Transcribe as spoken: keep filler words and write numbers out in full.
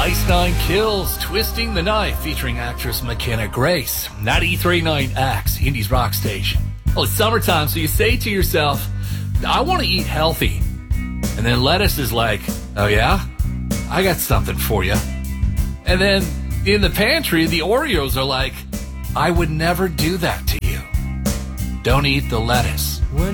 Ice Nine Kills, Twisting the Knife, featuring actress McKenna Grace. ninety-three point nine X, Indies Rock Station. Well, it's summertime, so you say to yourself, I want to eat healthy. And then lettuce is like, oh yeah? I got something for you. And then in the pantry, the Oreos are like, I would never do that to you. Don't eat the lettuce. When